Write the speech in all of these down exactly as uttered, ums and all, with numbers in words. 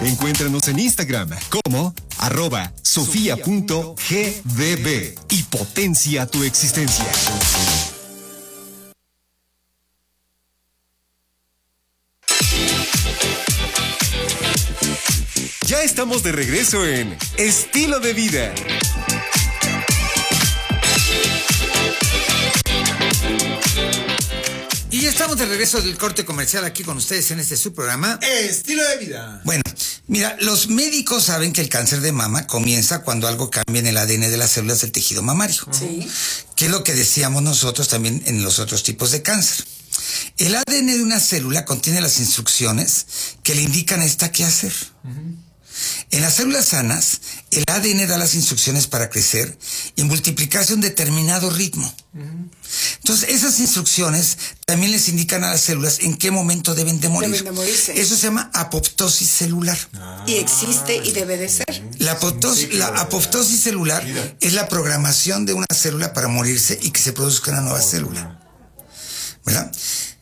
Encuéntranos en Instagram como arroba sofía punto g d b y potencia tu existencia. Ya estamos de regreso en Estilo de Vida. Y ya estamos de regreso del corte comercial aquí con ustedes en este su programa Estilo de Vida. Bueno, mira, los médicos saben que el cáncer de mama comienza cuando algo cambia en el A D N de las células del tejido mamario. Sí. Que es lo que decíamos nosotros también en los otros tipos de cáncer. El A D N de una célula contiene las instrucciones que le indican a esta qué hacer. Uh-huh. En las células sanas, el A D N da las instrucciones para crecer y multiplicarse a un determinado ritmo. Uh-huh. Entonces, esas instrucciones también les indican a las células en qué momento deben de morir. Deben de morirse. Eso se llama apoptosis celular. Ah, y existe y debe de ser. La, apoptosis, sí, la apoptosis celular mira. es la programación de una célula para morirse y que se produzca una nueva oh, célula. ¿Verdad?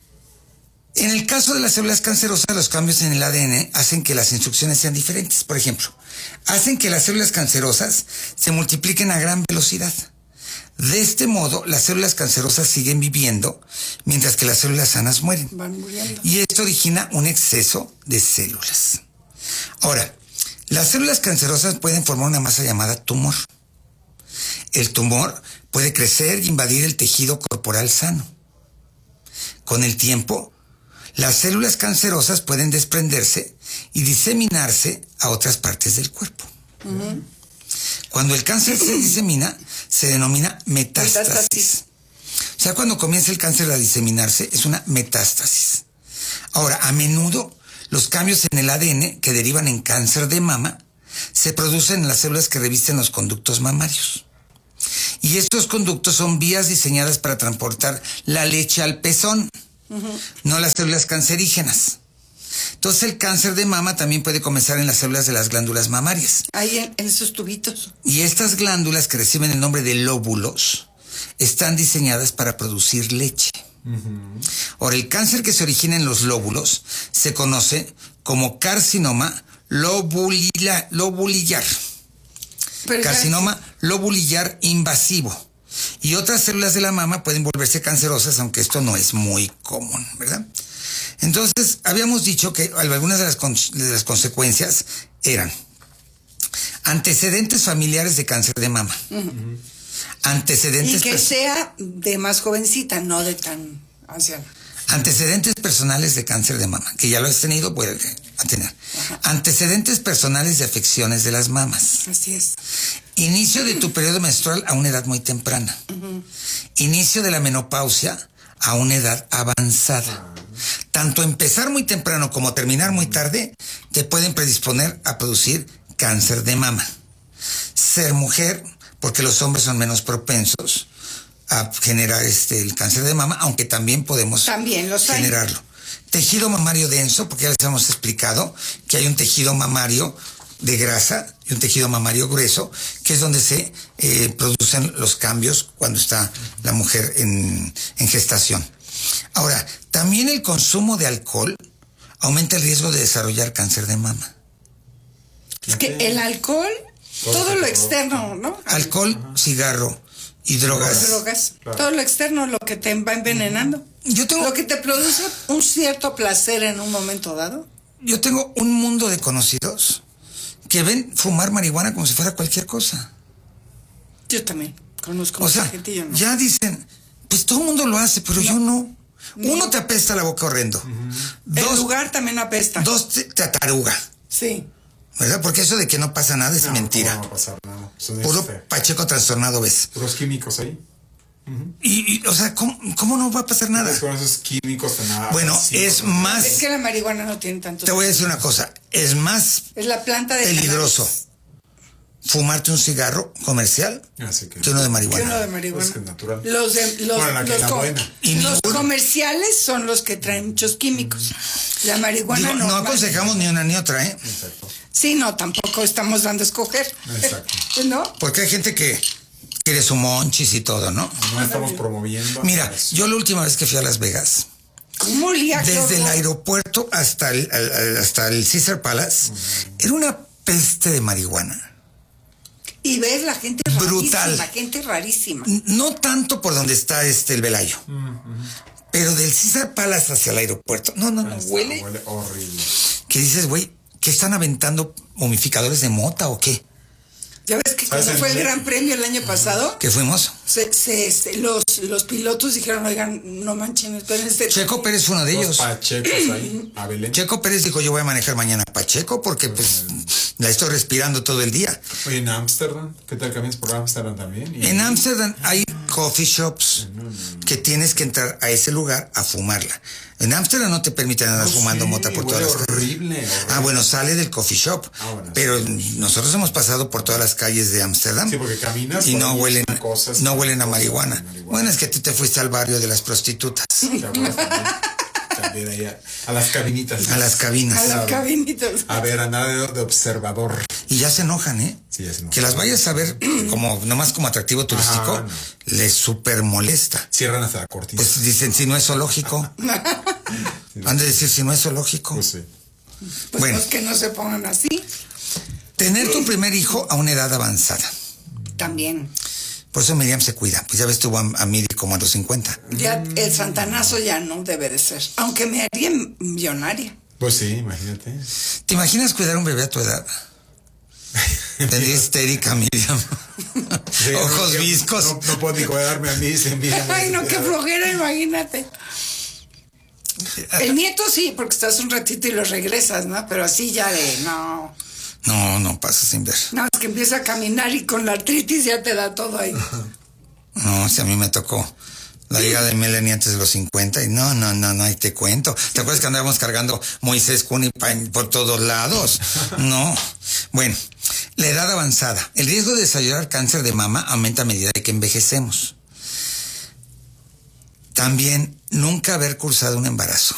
En el caso de las células cancerosas, los cambios en el A D N hacen que las instrucciones sean diferentes. Por ejemplo, hacen que las células cancerosas se multipliquen a gran velocidad. De este modo, las células cancerosas siguen viviendo, mientras que las células sanas mueren. Van muriendo. Y esto origina un exceso de células. Ahora, las células cancerosas pueden formar una masa llamada tumor. El tumor puede crecer y invadir el tejido corporal sano. Con el tiempo, las células cancerosas pueden desprenderse y diseminarse a otras partes del cuerpo. Uh-huh. Cuando el cáncer se disemina, se denomina metástasis. metástasis. O sea, cuando comienza el cáncer a diseminarse, es una metástasis. Ahora, a menudo, los cambios en el A D N que derivan en cáncer de mama se producen en las células que revisten los conductos mamarios. Y estos conductos son vías diseñadas para transportar la leche al pezón, uh-huh. no las células cancerígenas. Entonces el cáncer de mama también puede comenzar en las células de las glándulas mamarias. Ahí en, en esos tubitos. Y estas glándulas, que reciben el nombre de lóbulos, están diseñadas para producir leche. Uh-huh. Ahora, el cáncer que se origina en los lóbulos se conoce como carcinoma lobulila, lobulillar. Pero carcinoma ya... lobulillar invasivo. Y otras células de la mama pueden volverse cancerosas, aunque esto no es muy común, ¿verdad? Entonces, habíamos dicho que algunas de las, con, de las consecuencias eran antecedentes familiares de cáncer de mama. Uh-huh. Antecedentes... Y que sea de más jovencita, no de tan anciana. Antecedentes personales de cáncer de mama, que ya lo has tenido, puede tener. Ajá. Antecedentes personales de afecciones de las mamas. Así es. Inicio de tu periodo menstrual a una edad muy temprana. Uh-huh. Inicio de la menopausia a una edad avanzada. Uh-huh. Tanto empezar muy temprano como terminar muy tarde te pueden predisponer a producir cáncer de mama. Ser mujer, porque los hombres son menos propensos a generar este el cáncer de mama, aunque también podemos también los generarlo. Hay. Tejido mamario denso, porque ya les hemos explicado que hay un tejido mamario de grasa y un tejido mamario grueso, que es donde se eh, producen los cambios cuando está la mujer en, en gestación. Ahora, también el consumo de alcohol aumenta el riesgo de desarrollar cáncer de mama. Es que el alcohol, todo lo externo, ¿no? Alcohol, cigarro y drogas. Drogas. Claro. Todo lo externo, lo que te va envenenando. Yo tengo... Lo que te produce un cierto placer en un momento dado. Yo tengo un mundo de conocidos que ven fumar marihuana como si fuera cualquier cosa. Yo también conozco o sea, gente, yo no. Ya dicen, pues todo el mundo lo hace, pero no. yo no. no. Uno, te apesta la boca horrendo. Uh-huh. Dos, el lugar también apesta. Dos, te, te ataruga. Sí. ¿Verdad? Porque eso de que no pasa nada es no, mentira. No va a pasar nada. Puro feo. Pacheco trastornado ves. Puros químicos ahí. Uh-huh. Y, y, o sea, ¿cómo, ¿cómo no va a pasar nada? Con esos químicos de nada. Bueno, es más... Es que la marihuana no tiene tanto... Te voy a decir una cosa. Es más... Es la planta de... peligroso cannabis. Fumarte un cigarro comercial Así que, que uno de marihuana. Que uno de marihuana. Pues que natural. Los, de, los, bueno, los, com y los ninguno. comerciales son los que traen muchos químicos. La marihuana Digo, no. No aconsejamos ni una ni otra, ¿eh? Exacto. Sí, no, tampoco estamos dando a escoger. Exacto. ¿No? Porque hay gente que quiere su monchis y todo, ¿no? No estamos promoviendo. Mira, yo la última vez que fui a Las Vegas, ¿Cómo olía? Desde el aeropuerto hasta el, al- al- hasta el Caesar Palace, era una peste de marihuana. Y ves la gente Brutal. rarísima, gente rarísima. No tanto por donde está este el Velayo, pero del Caesar Palace hacia el aeropuerto. No, no, no, Está- huele. Huele horrible. ¿Qué dices, güey? ¿Qué están aventando momificadores de mota o qué? Ya ves que ¿Sabes cuando en fue el dónde? Gran Premio el año pasado, ¿Qué fuimos? se, se, este, los, los pilotos dijeron, oigan, no manchen, espérense. Checo Pérez fue uno de Los ellos. pachecos ahí, a Belén. Checo Pérez dijo, yo voy a manejar mañana a Pacheco porque pues la estoy respirando todo el día. Oye, en Ámsterdam, ¿qué tal caminas por Ámsterdam también? Y- En Ámsterdam hay coffee shops que tienes que entrar a ese lugar a fumarla. En Ámsterdam no te permiten andar Oh, fumando sí, mota por todas huele las calles. horrible, horrible. Ah, bueno, sale del coffee shop. Ah, bueno, pero sí. nosotros hemos pasado por todas las calles de Ámsterdam. Sí, porque caminas y por no ahí, huelen, son cosas- no huelen a cosas marihuana. de marihuana. Bueno, es que tú te fuiste al barrio de las prostitutas, ¿Te acuerdas también? También ahí a, a las cabinitas. a las cabinas. A las cabinitas. A ver, a nada de, de observador. Y ya se enojan, ¿eh? Sí, ya se enojan. Que las vayas a ver como nomás como atractivo turístico, Ajá, no. les súper molesta. Cierran hasta la cortina. Pues dicen, si no es zoológico. Han de decir, si no es zoológico. Pues sí. Pues Bueno. los que no se pongan así, Tener tu primer hijo a una edad avanzada. también. Por eso Miriam se cuida. Pues ya ves, tuvo a, a Miri como a los cincuenta. Ya el santanazo ya no debe de ser. Aunque me haría millonaria. Pues sí, imagínate. ¿Te imaginas cuidar a un bebé a tu edad? Tendría histérica, Miriam. Sí, Ojos no, viscos. No, no puedo ni cuidarme a mí, se envían. Ay, no, qué flojera, imagínate. El nieto sí, porque estás un ratito y lo regresas, ¿no? Pero así ya de, no. No, no pasa sin ver. No, es que empieza a caminar y con la artritis ya te da todo ahí. No, si a mí me tocó la liga de Melanie antes de los cincuenta y no, no, no, no, ahí te cuento. ¿Te acuerdas que andábamos cargando Moisés Cuni por todos lados? No. Bueno, la edad avanzada. El riesgo de desarrollar cáncer de mama aumenta a medida de que envejecemos. También nunca haber cursado un embarazo.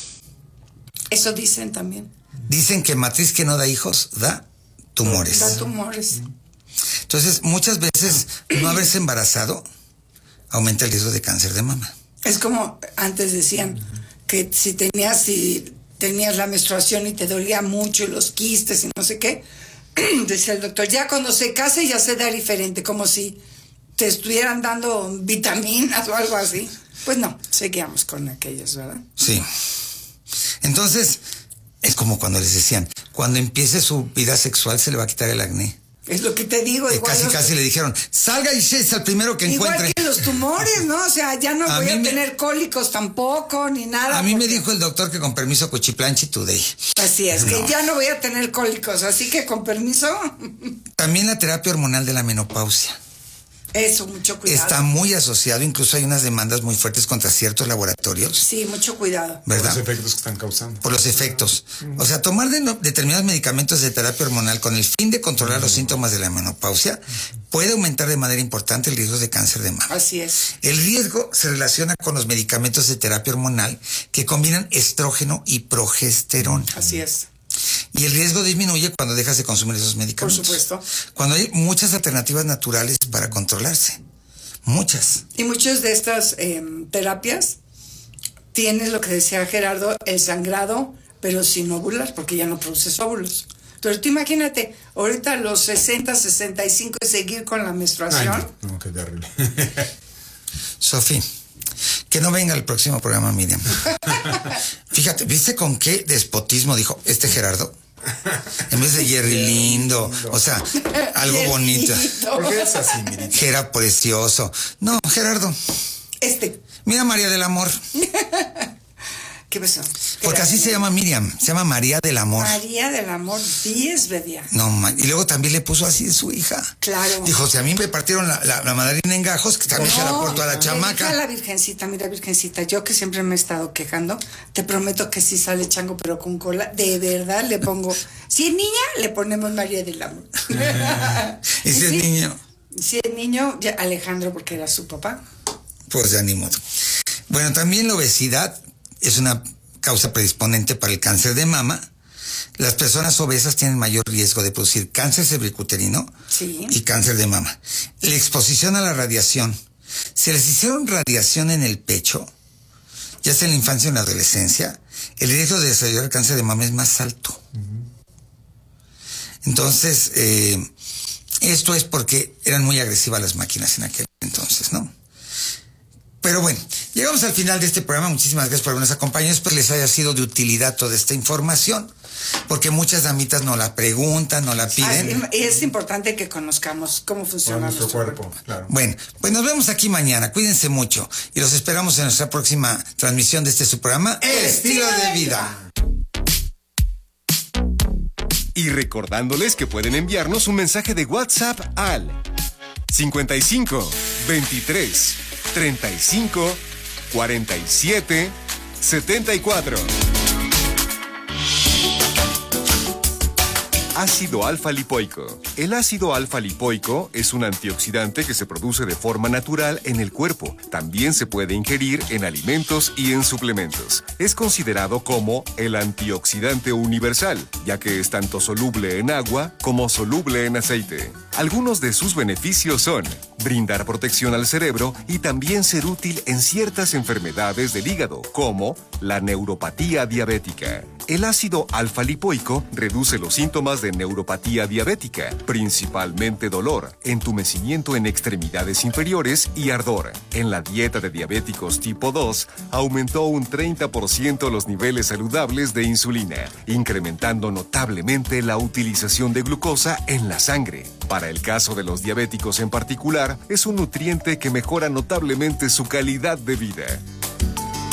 Eso dicen también. Dicen que matriz que no da hijos da tumores. Da tumores. Entonces, muchas veces no haberse embarazado aumenta el riesgo de cáncer de mama. Es como antes decían que si tenías, si tenías la menstruación y te dolía mucho y los quistes y no sé qué, decía el doctor, ya cuando se case ya se da diferente, como si te estuvieran dando vitaminas o algo así. Pues no, seguíamos con aquellos, ¿verdad? Sí. Entonces, es como cuando les decían, cuando empiece su vida sexual se le va a quitar el acné. Es lo que te digo. Y Igual casi, los- casi le dijeron, salga y es el primero que Igual encuentre. que los tumores, ¿no? O sea, ya no A voy mí a me- tener cólicos tampoco, ni nada. A mí me porque- dijo el doctor que con permiso cuchiplanchi today. Así es, que No. ya no voy a tener cólicos, así que con permiso, También la terapia hormonal de la menopausia. eso, mucho cuidado. Está muy asociado, incluso hay unas demandas muy fuertes contra ciertos laboratorios, Sí, mucho cuidado. Por ¿verdad? los efectos que están causando. Por los efectos. O sea, tomar de- determinados medicamentos de terapia hormonal con el fin de controlar los síntomas de la menopausia puede aumentar de manera importante el riesgo de cáncer de mama. Así es. El riesgo se relaciona con los medicamentos de terapia hormonal que combinan estrógeno y progesterona. Así es. Y el riesgo disminuye cuando dejas de consumir esos medicamentos. Por supuesto. Cuando hay muchas alternativas naturales para controlarse. Muchas. Y muchas de estas eh, terapias tienes lo que decía Gerardo, el sangrado, pero sin ovular, porque ya no produces óvulos. Entonces tú imagínate, ahorita a los sesenta, sesenta y cinco y seguir con la Ay, menstruación. no, no, qué terrible. Sofi, que no venga al próximo programa, Miriam. Fíjate, ¿viste con qué despotismo dijo este Gerardo? En vez de Jerry lindo, o sea, algo Qué bonito. lindo. ¿Por qué es así, Mirita? Gera precioso. No, Gerardo, Este, mira María del Amor, ¿qué pasó? porque así se llama Miriam, se llama María del Amor. María del Amor, diez Bedia. No, man, y luego también le puso así de su hija. Claro. Dijo, si a mí me partieron la, la, la mandarina en gajos, que también se la porto a la le dije a chamaca. la virgencita, mira virgencita, yo que siempre me he estado quejando, te prometo que si sale chango pero con cola, de verdad le pongo, si es niña, le ponemos María del Amor. Y si es sí, niño, Si es niño, ya Alejandro porque era su papá. pues ya ni modo. Bueno, también la obesidad es una causa predisponente para el cáncer de mama. Las personas obesas tienen mayor riesgo de producir cáncer cervicuterino Sí. y cáncer de mama. La exposición a la radiación. Si les hicieron radiación en el pecho, ya sea en la infancia o en la adolescencia, el riesgo de desarrollar cáncer de mama es más alto. Uh-huh. Entonces, eh, esto es porque eran muy agresivas las máquinas en aquel entonces, ¿no? Pero bueno, llegamos al final de este programa. Muchísimas gracias por habernos acompañado. Espero les haya sido de utilidad toda esta información, porque muchas damitas nos la preguntan, nos la piden. Ah, es importante que conozcamos cómo funciona nuestro, nuestro cuerpo. cuerpo. Claro. Bueno, pues nos vemos aquí mañana. Cuídense mucho y los esperamos en nuestra próxima transmisión de este su programa, El Estilo de Vida. Y recordándoles que pueden enviarnos un mensaje de WhatsApp al cincuenta y cinco, veintitrés, treinta y cinco, cuarenta y siete, setenta y cuatro. Ácido alfa-lipoico. El ácido alfa-lipoico es un antioxidante que se produce de forma natural en el cuerpo. También se puede ingerir en alimentos y en suplementos. Es considerado como el antioxidante universal, ya que es tanto soluble en agua como soluble en aceite. Algunos de sus beneficios son brindar protección al cerebro y también ser útil en ciertas enfermedades del hígado, como la neuropatía diabética. El ácido alfa-lipoico reduce los síntomas de neuropatía diabética, principalmente dolor, entumecimiento en extremidades inferiores y ardor. En la dieta de diabéticos tipo dos, aumentó un treinta por ciento los niveles saludables de insulina, incrementando notablemente la utilización de glucosa en la sangre. Para el caso de los diabéticos en particular, es un nutriente que mejora notablemente su calidad de vida.